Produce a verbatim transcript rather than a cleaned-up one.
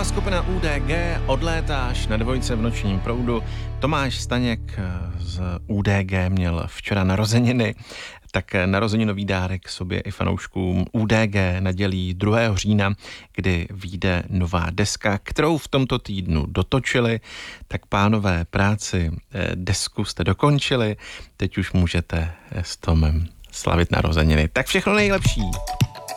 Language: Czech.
Nová skupina U D G, Odlétáš na dvojce v nočním proudu. Tomáš Staněk z U D G měl včera narozeniny, tak narozeninový dárek sobě i fanouškům U D G nadělí druhého října, kdy vyjde nová deska, kterou v tomto týdnu dotočili. Tak pánové, práci desku jste dokončili, teď už můžete s Tomem slavit narozeniny. Tak všechno nejlepší.